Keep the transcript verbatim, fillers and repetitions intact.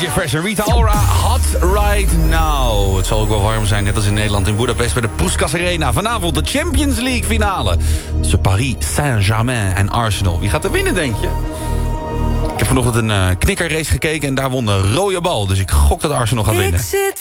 D J Fresh en Rita Ora, Hot Right Now. Het zal ook wel warm zijn, net als in Nederland in Budapest bij de Puskas Arena. Vanavond de Champions League finale. Tussen Paris Saint-Germain en Arsenal. Wie gaat er winnen, denk je? Ik heb vanochtend een uh, knikkerrace gekeken en daar won de rode bal. Dus ik gok dat Arsenal gaat winnen. Ik zit